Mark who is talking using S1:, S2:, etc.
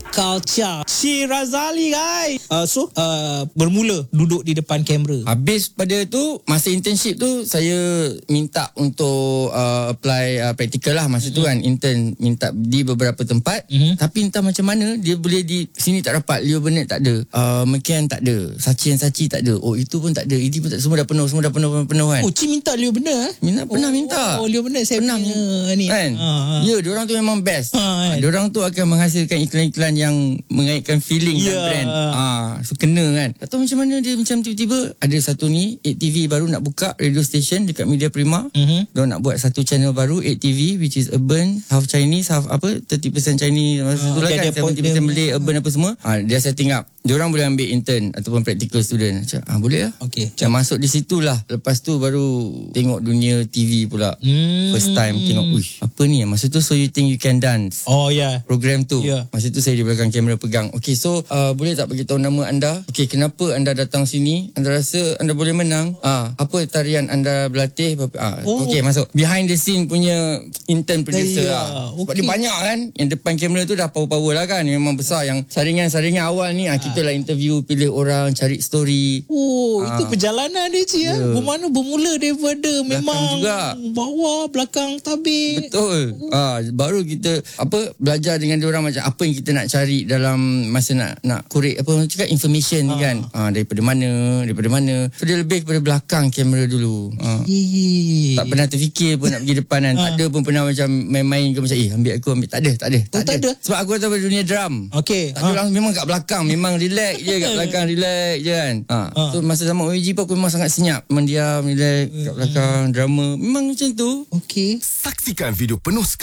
S1: culture. Si Razali guys. Bermula duduk di depan kamera.
S2: Habis pada tu, masa internship tu, saya minta untuk apply practical lah masa tu kan. Intern minta di beberapa tempat. Tapi entah macam mana dia boleh di sini tak dapat, Leo Burnett tak ada, McCann tak ada, Sachi tak ada, oh itu pun tak ada, ini pun tak, semua dah penuh kan.
S1: Oh, Cik minta Leo Burnett
S2: Pernah minta.
S1: Oh, Leo Burnett saya
S2: pernah
S1: punya ni
S2: kan. Ya, diorang tu memang best. Diorang tu akan menghasilkan iklan-iklan yang mengaitkan feeling dan brand. So kena kan. Tak tahu macam mana dia macam tiba-tiba ada satu ni 8TV baru nak buka radio station dekat Media Prima. Diorang nak buat satu channel baru 8TV which is urban, half Chinese, half 30% Chinese masa tu lah kan, 70% Malay, urban apa semua. Dia setting up. Diorang boleh ambil intern ataupun practical student. Macam boleh lah. Macam masuk di situlah. Lepas tu baru tengok dunia TV pula. First time tengok, uish, apa ni? Masa tu So You Think You Can Dance.
S1: Oh ya. Yeah.
S2: Program tu.
S1: Yeah.
S2: Masa tu saya di belakang kamera pegang. Okay, so boleh tak bagi tahu nama anda? Okay, kenapa anda datang sini? Anda rasa anda boleh menang? Apa tarian anda berlatih? Okay, masuk. Behind the scene punya intern producer lah. Sebab dia banyak kan. Yang depan kamera tu dah power-power lah kan. Memang besar. Yang saringan-saringan awal ni kita lah interview, pilih orang, cari story.
S1: Itu perjalanan dia Cik. Bermana bermula daripada memang
S2: juga
S1: bawah, belakang tabir.
S2: Betul. Baru kita belajar dengan diorang macam apa yang kita nak cari dalam masa nak korek cakap information ni kan. Daripada mana. So dia lebih kepada belakang kamera dulu. Tak pernah terfikir pun nak pergi depan kan. Tak ada pun pernah macam main-main ke macam ambil aku ambil. Tak ada. Sebab aku datang dari dunia drum. Tak ada, memang kat belakang. Memang relax je kat belakang. Relax je kan. So masa zaman OAG pun aku memang sangat senyap. Memang diam, relax kat belakang. Drama. Memang macam tu.
S3: Saksikan video penuh